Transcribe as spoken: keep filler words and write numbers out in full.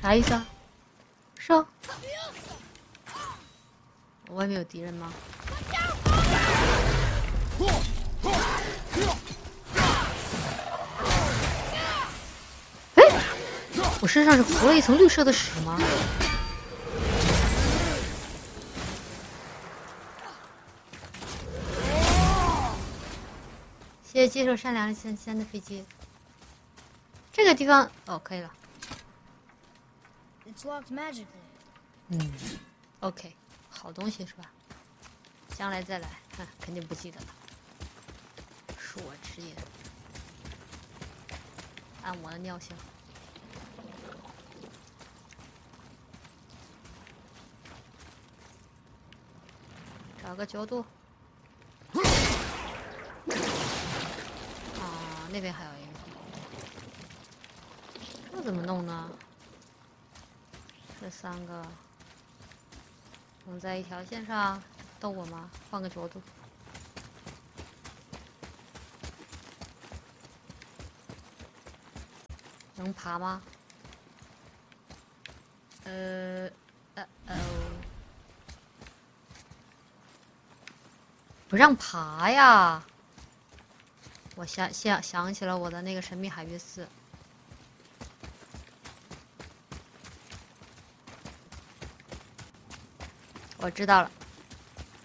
啥意思啊？上？外面有敌人吗？哎，我身上是浮了一层绿色的屎吗？谢谢接受善良先先的飞机。这个地方哦，可以了。 It's locked magically. 嗯 ，OK， 好东西是吧？将来再来，哼，肯定不记得了。恕我直言，按我的尿性。找个角度。啊，那边还有一个。这怎么弄呢？这三个拢在一条线上，逗我吗？换个角度。能爬吗？呃，呃哦，不让爬呀！我想想想起了我的那个神秘海域四。我知道了。